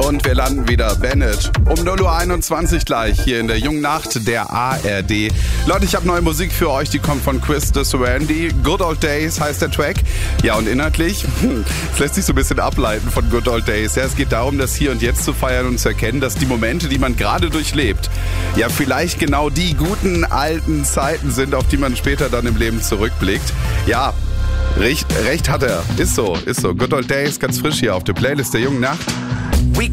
und wir landen wieder. Bennett. Um 0:21 Uhr gleich hier in der jungen Nacht der ARD. Leute, ich habe neue Musik für euch, die kommt von Chris de Randy. Good Old Days heißt der Track. Ja, und inhaltlich, es lässt sich so ein bisschen ableiten von Good Old Days. Ja, es geht darum, das Hier und Jetzt zu feiern und zu erkennen, dass die Momente, die man gerade durchlebt, ja vielleicht genau die guten alten Zeiten sind, auf die man später dann im Leben zurückblickt. Ja, recht hat er. Ist so. Good Old Days, ganz frisch hier auf der Playlist der jungen Nacht.